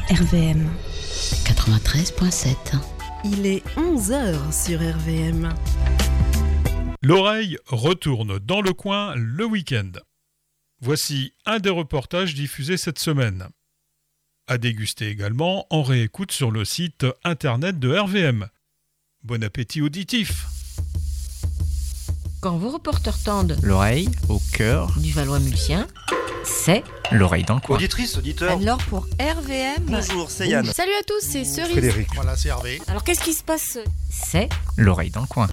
RVM 93.7. Il est 11h sur RVM. L'oreille retourne dans le coin le week-end. Voici un des reportages diffusés cette semaine. À déguster également en réécoute sur le site internet de RVM. Bon appétit auditif. Quand vos reporters tendent l'oreille au cœur du Valois-Mulsien, c'est l'oreille dans le coin. Auditrice, auditeur. Alors pour RVM... Bonjour, c'est Yann. Salut à tous, c'est Cerise. Frédéric. Voilà, c'est Hervé. Alors qu'est-ce qui se passe ? c'est l'oreille dans le coin.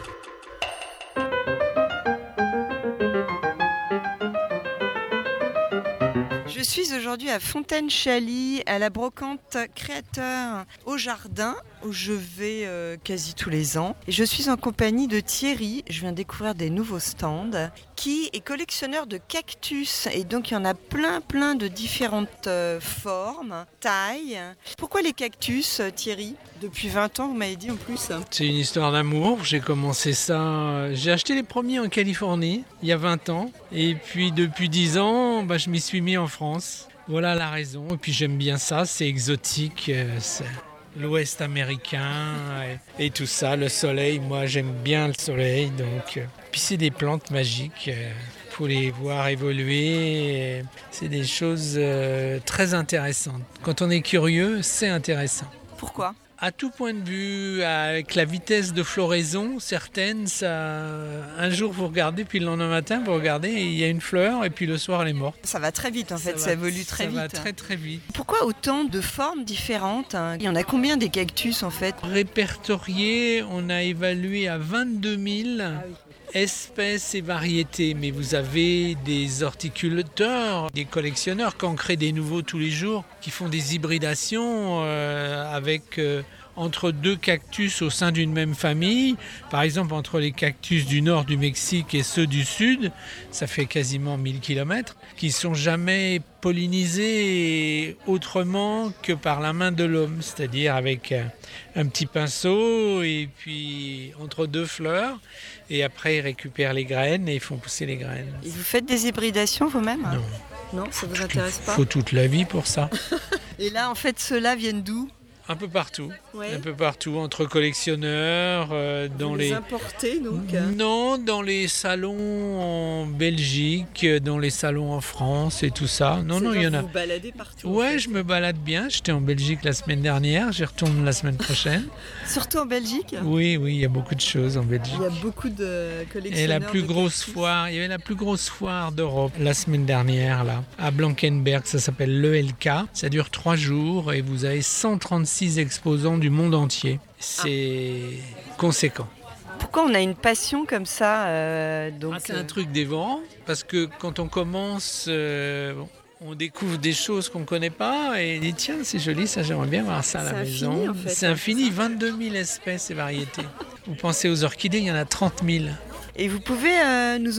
Je suis aujourd'hui à Fontaine-Chaly, à la brocante Créateur au Jardin, où je vais quasi tous les ans. Et je suis en compagnie de Thierry, je viens découvrir des nouveaux stands, qui est collectionneur de cactus. Et donc il y en a plein de différentes formes, tailles. Pourquoi les cactus, Thierry ? Depuis 20 ans, vous m'avez dit en plus. C'est une histoire d'amour. J'ai commencé ça. J'ai acheté les premiers en Californie il y a 20 ans. Et puis depuis 10 ans, je m'y suis mis en France. Voilà la raison. Et puis j'aime bien ça. C'est exotique. C'est l'Ouest américain et tout ça. Le soleil, moi j'aime bien le soleil. Donc, puis c'est des plantes magiques. Faut les voir évoluer. C'est des choses très intéressantes. Quand on est curieux, c'est intéressant. Pourquoi ? À tout point de vue, avec la vitesse de floraison, certaines, un jour vous regardez, puis le lendemain matin vous regardez et il y a une fleur et puis le soir elle est morte. Ça va très vite en fait, ça évolue très vite. Ça va très très vite. Pourquoi autant de formes différentes ? Il y en a combien des cactus en fait ? Répertoriés, on a évalué à 22 000 espèces et variétés, mais vous avez des horticulteurs, des collectionneurs qui en créent des nouveaux tous les jours, qui font des hybridations avec entre deux cactus au sein d'une même famille. Par exemple, entre les cactus du nord du Mexique et ceux du sud, ça fait quasiment 1000 km, qui ne sont jamais pollinisés autrement que par la main de l'homme, c'est-à-dire avec un petit pinceau et puis entre deux fleurs. Et après, ils récupèrent les graines et ils font pousser les graines. Et vous faites des hybridations vous-même ? Non. Non, ça vous intéresse pas ? Il faut toute la vie pour ça. Et là, en fait, ceux-là viennent d'où ? Un peu partout, ouais. Un peu partout, entre collectionneurs, dans les importés donc ? Non, dans les salons en Belgique, dans les salons en France et tout ça. Non, il y en a. Vous baladez partout. Ouais, je me balade bien. J'étais en Belgique la semaine dernière, j'y retourne la semaine prochaine. Surtout en Belgique ? Oui, il y a beaucoup de choses en Belgique. Il y a beaucoup de collectionneurs. Et la plus grosse foire, il y avait la plus grosse foire d'Europe la semaine dernière là, à Blankenberg, ça s'appelle l'ELK. Ça dure 3 jours et vous avez 136 exposants du monde entier. C'est conséquent. Pourquoi on a une passion comme ça C'est un truc dévorant, parce que quand on commence, on découvre des choses qu'on ne connaît pas et on dit tiens, c'est joli, ça j'aimerais bien voir ça à la maison. Infini, en fait, c'est infini, 22 000 espèces et variétés. Vous pensez aux orchidées, il y en a 30 000. Et vous pouvez nous